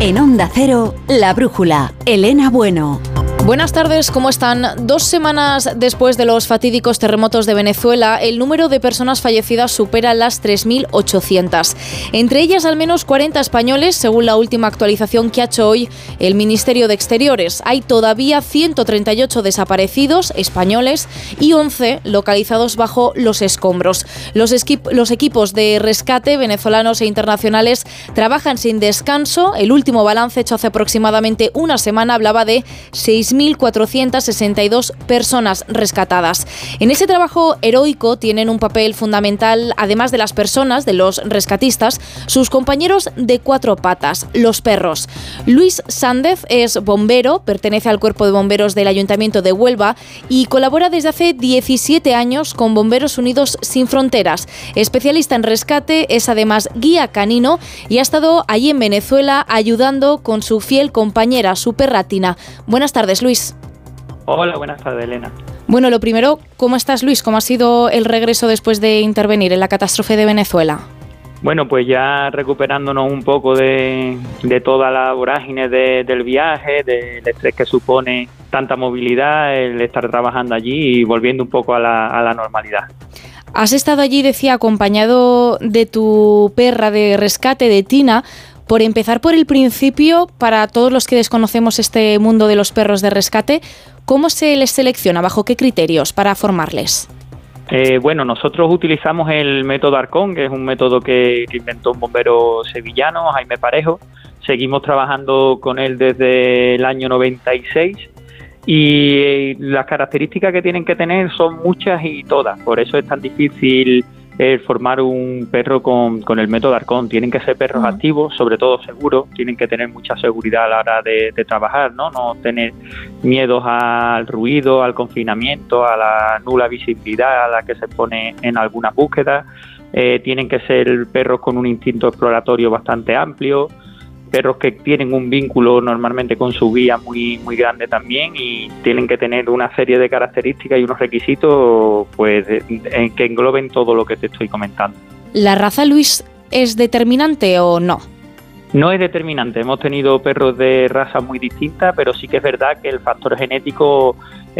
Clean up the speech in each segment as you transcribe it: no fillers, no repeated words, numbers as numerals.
En Onda Cero, La Brújula, Elena Bueno. Buenas tardes, ¿cómo están? 2 semanas después de los fatídicos terremotos de Venezuela, el número de personas fallecidas supera las 3.800. Entre ellas, al menos 40 españoles, según la última actualización que ha hecho hoy el Ministerio de Exteriores. Hay todavía 138 desaparecidos españoles y 11 localizados bajo los escombros. Los equipos de rescate venezolanos e internacionales trabajan sin descanso. El último balance hecho hace aproximadamente una semana hablaba de 6.462 personas rescatadas. En ese trabajo heroico tienen un papel fundamental, además de las personas, de los rescatistas, sus compañeros de 4 patas, los perros. Luis Sández es bombero, pertenece al Cuerpo de Bomberos del Ayuntamiento de Huelva y colabora desde hace 17 años con Bomberos Unidos Sin Fronteras. Especialista en rescate, es además guía canino y ha estado allí en Venezuela ayudando con su fiel compañera, su perra Tina. Buenas tardes, Luis. Hola, buenas tardes, Elena. Bueno, lo primero, ¿cómo estás, Luis? ¿Cómo ha sido el regreso después de intervenir en la catástrofe de Venezuela? Bueno, pues ya recuperándonos un poco de toda la vorágine del viaje, del estrés que supone tanta movilidad, el estar trabajando allí y volviendo un poco a la normalidad. Has estado allí, decía, acompañado de tu perra de rescate, de Tina. Por empezar por el principio, para todos los que desconocemos este mundo de los perros de rescate, ¿cómo se les selecciona? ¿Bajo qué criterios para formarles? Bueno, nosotros utilizamos el método Arcón, que es un método que inventó un bombero sevillano, Jaime Parejo. Seguimos trabajando con él desde el año 96 y las características que tienen que tener son muchas y todas. Por eso es tan difícil formar un perro con el método Arcón. Tienen que ser perros activos, sobre todo seguros, tienen que tener mucha seguridad a la hora de trabajar, no tener miedos al ruido, al confinamiento, a la nula visibilidad a la que se pone en algunas búsquedas. Tienen que ser perros con un instinto exploratorio bastante amplio, perros que tienen un vínculo normalmente con su guía muy grande también, y tienen que tener una serie de características y unos requisitos pues que engloben todo lo que te estoy comentando. ¿La raza, Luis, es determinante o no? No es determinante. Hemos tenido perros de razas muy distintas, pero sí que es verdad que el factor genético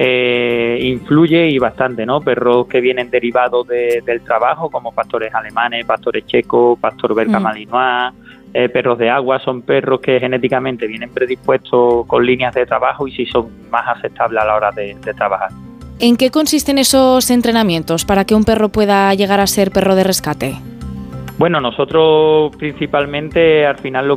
influye y bastante, ¿no? Perros que vienen derivados del trabajo, como pastores alemanes, pastores checos, pastor belga malinois, perros de agua, son perros que genéticamente vienen predispuestos con líneas de trabajo y sí son más aceptables a la hora de trabajar. ¿En qué consisten esos entrenamientos para que un perro pueda llegar a ser perro de rescate? Bueno, nosotros principalmente al final lo